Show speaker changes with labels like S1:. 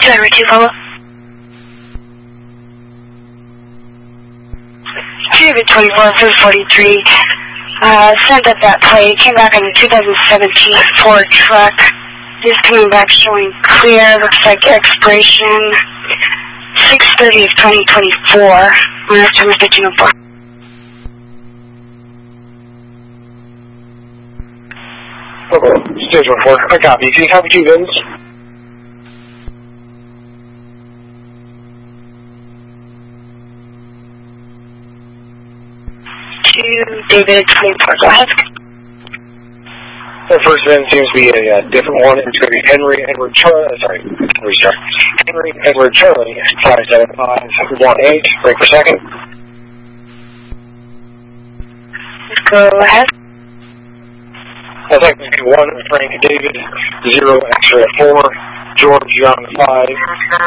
S1: Driver 2, follow. David 24, 343. Sent up that plate. Came back on a 2017 Ford truck. Just coming back showing clear. Looks like expiration 6/30 of 2024. That's from the 204.
S2: Okay, stage 14. I copy. Can you copy 2 guns?
S1: 2 David 24. Go ahead.
S2: The first VIN seems to be a different one. It's going to be Henry Edward Charlie. Henry Edward Charlie 57518. Break per second.
S1: Go ahead.
S2: That's actually 1 Frank David 0 X-ray 4 George Young 5